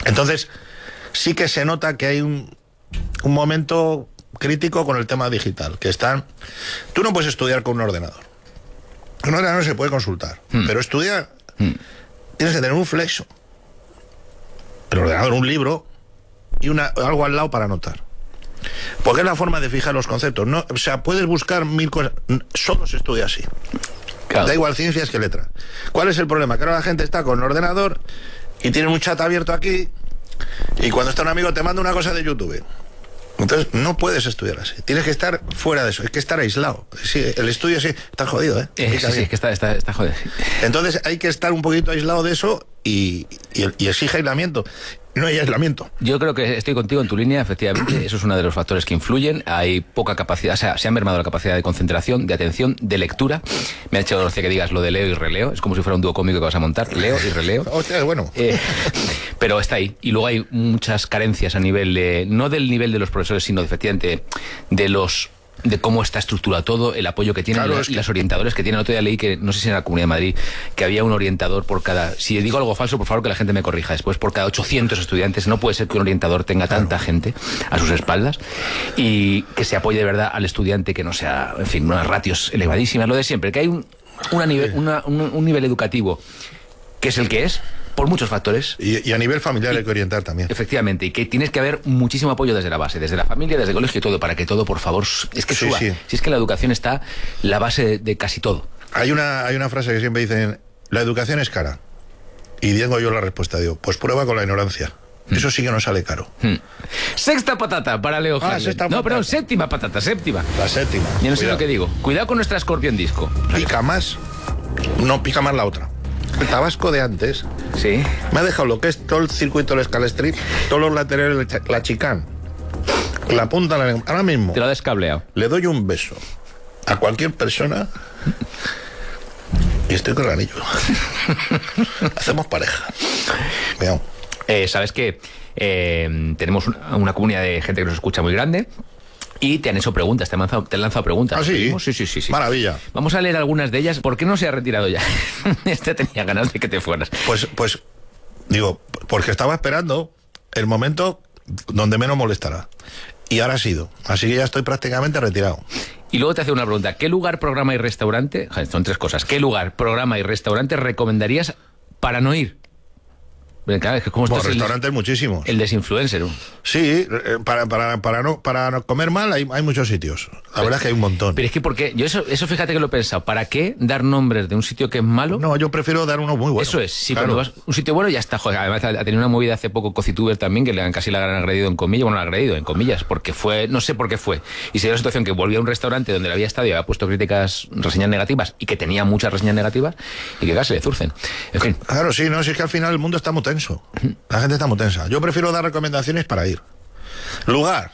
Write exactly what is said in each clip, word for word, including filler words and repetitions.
Entonces, sí que se nota que hay un, un momento crítico con el tema digital, que están... Tú no puedes estudiar con un ordenador. Un ordenador se puede consultar, hmm. pero estudiar... Hmm. Tienes que tener un flexo, el ordenador, un libro y una, algo al lado para anotar. Porque es la forma de fijar los conceptos. No, o sea, puedes buscar mil cosas. Solo se estudia así. Claro. Da igual ciencias que letras. ¿Cuál es el problema? Que ahora la gente está con el ordenador y tiene un chat abierto aquí y cuando está un amigo te manda una cosa de YouTube. Entonces no puedes estudiar así. Tienes que estar fuera de eso. Hay que estar aislado. Sí, el estudio sí está jodido, ¿eh? eh sí, sí, es que está, está, está jodido. Entonces hay que estar un poquito aislado de eso y, y, y exige aislamiento. No hay aislamiento. Yo creo que estoy contigo en tu línea, efectivamente. Eso es uno de los factores que influyen. Hay poca capacidad, o sea, se ha mermado la capacidad de concentración, de atención, de lectura. Me ha hecho gracia que digas lo de leo y releo. Es como si fuera un dúo cómico que vas a montar. Leo y releo. Hostia, es bueno. Eh, pero está ahí. Y luego hay muchas carencias a nivel de, no del nivel de los profesores, sino de, efectivamente de los... de cómo está estructurado todo, el apoyo que tienen, claro, las, que... las orientadores que tienen. El otro día leí que, no sé si en la Comunidad de Madrid, que había un orientador por cada... Si digo algo falso, por favor que la gente me corrija después. Por cada ochocientos estudiantes. No puede ser que un orientador tenga claro. tanta gente a sus espaldas y que se apoye de verdad al estudiante, que no sea, en fin, unas ratios elevadísimas. Lo de siempre, que hay un, una nivel, una, un, un nivel educativo que es el que es, por muchos factores. Y, y a nivel familiar y, hay que orientar también. Efectivamente, y que tienes que haber muchísimo apoyo desde la base, desde la familia, desde el colegio y todo, para que todo, por favor, es que suba. Sí, sí. Si es que la educación está la base de, de casi todo. Hay una, hay una frase que siempre dicen, la educación es cara. Y digo yo la respuesta, digo, pues prueba con la ignorancia. Hmm. Eso sí que no sale caro. Hmm. Sexta patata para Leo ah, Harlem. No, perdón, séptima patata, séptima. La séptima. Yo no sé lo que digo. Cuidado con nuestra Scorpion Disco. Pica más. No, pica más la otra. El Tabasco de antes sí me ha dejado lo que es todo el circuito del Scalestrip, todos los laterales, la chicane, la punta, la... ahora mismo te lo ha descableado. Le doy un beso a cualquier persona y estoy con el anillo. Hacemos pareja. Veamos. Eh, sabes que eh, tenemos una, una comunidad de gente que nos escucha muy grande. Y te han hecho preguntas, te han lanzado, te han lanzado preguntas. ¿Ah, sí? Sí, sí, sí, sí. Maravilla. Vamos a leer algunas de ellas. ¿Por qué no se ha retirado ya? Este tenía ganas de que te fueras. Pues, pues, digo, porque estaba esperando el momento donde menos molestará. Y ahora ha sido. Así que ya estoy prácticamente retirado. Y luego te hace una pregunta. ¿Qué lugar, programa y restaurante? Son tres cosas. ¿Qué lugar, programa y restaurante recomendarías para no ir? Claro, es que como bueno, restaurantes el, muchísimos. El desinfluencer. Sí, para, para, para, no, para no comer mal hay, hay muchos sitios. La pero, verdad es que hay un montón. Pero es que porque yo eso, eso fíjate que lo he pensado. ¿Para qué dar nombres de un sitio que es malo? No, yo prefiero dar uno muy bueno. Eso es. Si claro. cuando vas un sitio bueno ya está. Joder, además ha tenido una movida hace poco Cocituber también, que le han casi la han agredido en comillas. Bueno, la han agredido en comillas, porque fue, no sé por qué fue. Y se dio la situación que volvió a un restaurante donde le había estado y había puesto críticas, reseñas negativas, y que tenía muchas reseñas negativas, y que casi le zurcen. En fin. Claro, sí, no, si es que al final el mundo está muy tenso. La gente está muy tensa. Yo prefiero dar recomendaciones para ir. Lugar.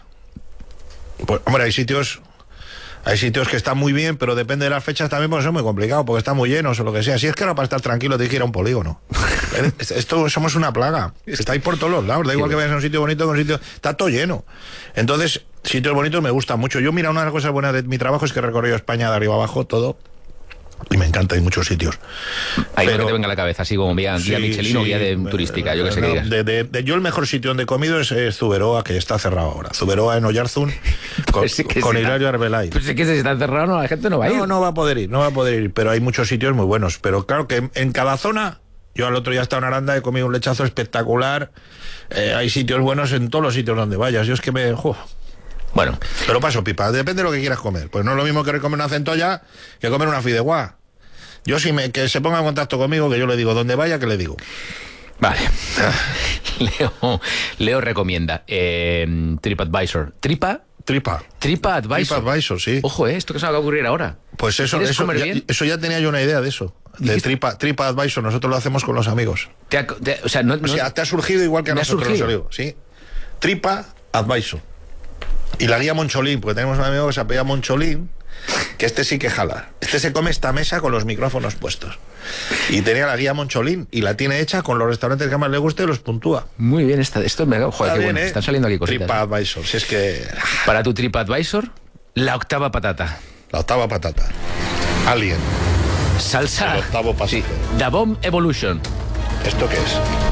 Pues, hombre, hay sitios... Hay sitios que están muy bien, pero depende de las fechas también, porque es muy complicado, porque están muy llenos o lo que sea. Si es que ahora para estar tranquilo te quiero un polígono. Esto somos una plaga. Está ahí por todos los lados. Da igual que vayas a un sitio bonito que un sitio... Está todo lleno. Entonces, sitios bonitos me gustan mucho. Yo, mira, una de las cosas buenas de mi trabajo es que he recorrido España de arriba abajo, todo. Y me encanta, hay muchos sitios. Ahí pero, no te venga a la cabeza, así como guía, guía sí, Michelin o sí, guía de me, turística, yo que sé no, que digas. De, de, de, yo el mejor sitio donde he comido es, es Zuberoa, que está cerrado ahora. Zuberoa en Oyarzún, con, sí con Hilario Arbelay. Pues es que si está cerrado, no, la gente no va a ir. No, no va a poder ir, no va a poder ir, pero hay muchos sitios muy buenos. Pero claro que en, en cada zona, yo al otro día he estado en Aranda, he comido un lechazo espectacular. Eh, hay sitios buenos en todos los sitios donde vayas. Yo es que me... ¡Uf! Bueno. Pero paso pipa, depende de lo que quieras comer. Pues no es lo mismo que comer una centolla que comer una fideuá. Yo si me, que se ponga en contacto conmigo, que yo le digo, donde vaya, que le digo. Vale. Leo, Leo recomienda eh, TripAdvisor. ¿Tripa? Tripa. TripAdvisor. TripAdvisor, sí. Ojo, ¿eh? Esto que se va a ocurrir ahora. Pues eso, eso ya, eso ya tenía yo una idea de eso. De Tripa, TripAdvisor. Nosotros lo hacemos con los amigos. Te ha, te, o sea, no, no, o sea, te ha surgido igual que a nosotros. Ha surgido. Sí. TripAdvisor. Y la guía Moncholín, porque tenemos un amigo que se apellida Moncholín, que este sí que jala. Este se come esta mesa con los micrófonos puestos. Y tenía la guía Moncholín y la tiene hecha con los restaurantes que más le guste y los puntúa. Muy bien, esta, esto me joder, qué bien, bueno. ¿eh? Están saliendo aquí cositas. TripAdvisor, si es que... Para tu TripAdvisor, la octava patata. La octava patata. Alien. Salsa. El octavo paso. Sí. The Bomb Evolution. ¿Esto qué es?